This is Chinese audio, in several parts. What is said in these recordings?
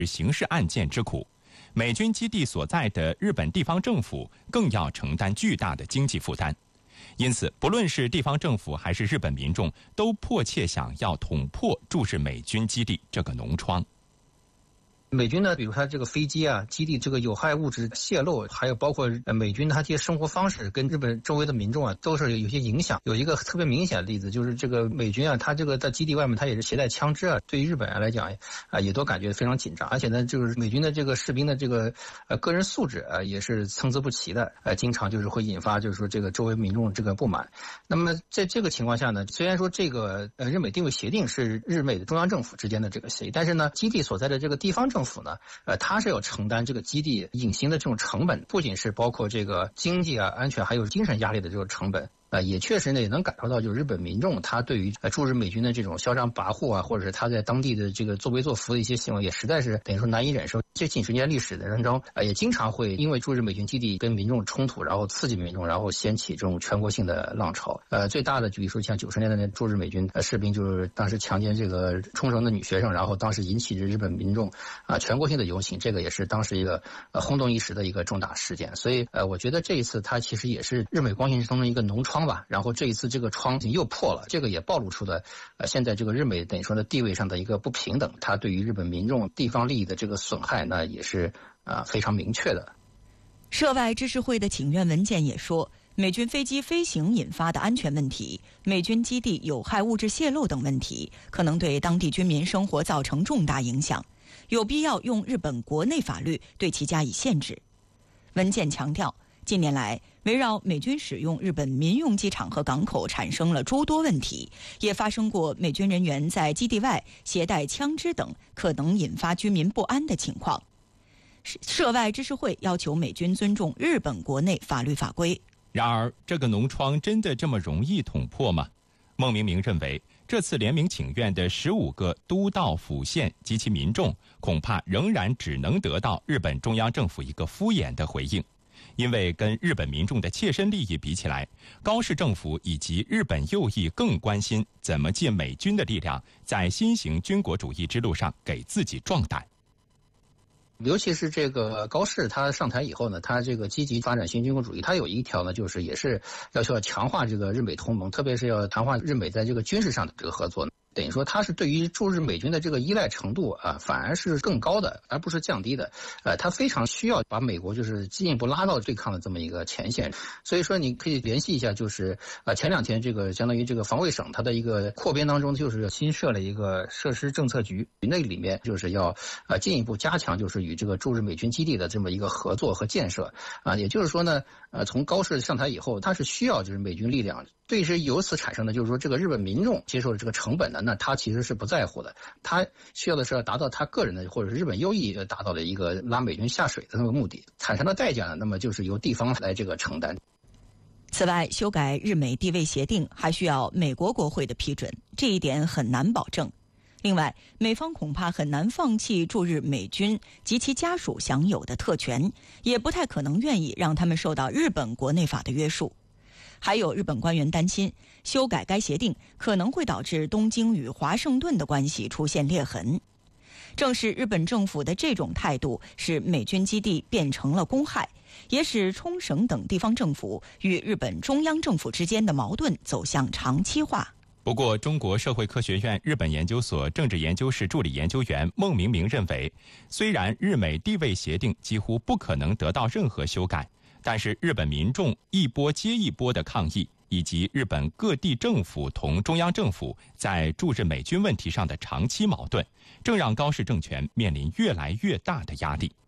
刑事案件之苦，美军基地所在的日本地方政府更要承担巨大的经济负担。因此，不论是地方政府还是日本民众，都迫切想要捅破驻日美军基地这个脓疮。 美军呢，比如它这个飞机啊、基地这个有害物质泄漏，还有包括美军它这些生活方式跟日本周围的民众啊，都是有些影响。有一个特别明显的例子，就是这个美军啊，它这个在基地外面它也是携带枪支啊，对于日本人来讲啊，也都感觉非常紧张。而且呢，就是美军的这个士兵的这个个人素质啊，也是参差不齐的，经常就是会引发就是说这个周围民众这个不满。那么在这个情况下呢，虽然说这个日美定位协定是日美的中央政府之间的这个协议，但是呢，基地所在的这个地方政府呢，它是要承担这个基地隐形的这种成本，不仅是包括这个经济啊、安全，还有精神压力的这个成本。也确实呢，也能感受到，就是日本民众他对于驻日美军的这种嚣张跋扈啊，或者是他在当地的这个作威作福的一些行为，也实在是等于说难以忍受。这几十年历史的当中，也经常会因为驻日美军基地跟民众冲突，然后刺激民众，然后掀起这种全国性的浪潮。最大的比如说像90年代的驻日美军士兵，就是当时强奸这个冲绳的女学生，然后当时引起日本民众全国性的游行，这个也是当时一个轰动一时的一个重大事件。所以我觉得这一次它其实也是日美关系中的一个脓疮吧。然后这一次这个疮又破了，这个也暴露出了现在这个日美等于说的地位上的一个不平等，它对于日本民众地方利益的这个损害呢，也是非常明确的。 涉外知识会的请愿文件也说，美军飞机飞行引发的安全问题、美军基地有害物质泄漏等问题，可能对当地居民生活造成重大影响，有必要用日本国内法律对其加以限制。文件强调，近年来，围绕美军使用日本民用机场和港口产生了诸多问题，也发生过美军人员在基地外携带枪支等可能引发居民不安的情况。涉外知识会要求美军尊重日本国内法律法规。 然而，这个脓疮真的这么容易捅破吗？孟明明认为，这次联名请愿的15个都道府县及其民众，恐怕仍然只能得到日本中央政府一个敷衍的回应。因为跟日本民众的切身利益比起来，高市政府以及日本右翼更关心怎么借美军的力量，在新型军国主义之路上给自己壮胆。 尤其是这个高市他上台以后呢，他这个积极发展新军国主义，他有一条呢，就是也是要求要强化这个日美同盟，特别是要强化日美在这个军事上的这个合作。等于说他是对于驻日美军的这个依赖程度反而是更高的，而不是降低的。他非常需要把美国就是进一步拉到对抗的这么一个前线。所以说你可以联系一下，就是前2天这个相当于这个防卫省它的一个扩编当中，就是新设了一个设施政策局，那里面就是要进一步加强就是与这个驻日美军基地的这么一个合作和建设也就是说呢，从高市上台以后，他是需要就是美军力量，对是由此产生的就是说这个日本民众接受的这个成本呢，那他其实是不在乎的，他需要的是要达到他个人的或者日本优异达到的一个拉美军下水的那个目的，产生的代价呢，那么就是由地方来这个承担。 此外，修改日美地位协定还需要美国国会的批准，这一点很难保证。另外，美方恐怕很难放弃驻日美军及其家属享有的特权，也不太可能愿意让他们受到日本国内法的约束。还有日本官员担心，修改该协定可能会导致东京与华盛顿的关系出现裂痕。正是日本政府的这种态度，使美军基地变成了公害，也使冲绳等地方政府与日本中央政府之间的矛盾走向长期化。 不过，中国社会科学院日本研究所政治研究室助理研究员孟明明认为，虽然日美地位协定几乎不可能得到任何修改，但是日本民众一波接一波的抗议，以及日本各地政府同中央政府在驻日美军问题上的长期矛盾，正让高市政权面临越来越大的压力。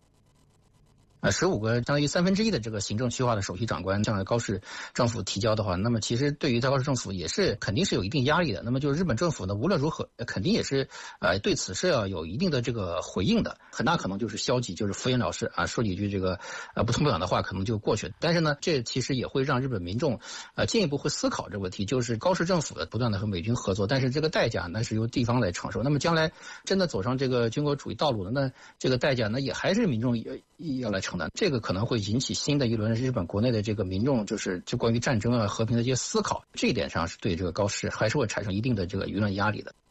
15个相当于1/3的这个行政区划的首席长官向高市政府提交的话，那么其实对于高市政府也是肯定是有一定压力的。那么就是日本政府呢，无论如何肯定也是对此是要有一定的这个回应的，很大可能就是消极，就是敷衍了事说几句这个不痛不痒的话，可能就过去了。但是呢，这其实也会让日本民众进一步会思考这个问题，就是高市政府的不断的和美军合作，但是这个代价呢是由地方来承受。那么将来真的走上这个军国主义道路了，那这个代价呢也还是民众要来承担，这个可能会引起新的一轮日本国内的这个民众就关于战争和平的这些思考，这一点上是对这个高市还是会产生一定的这个舆论压力的。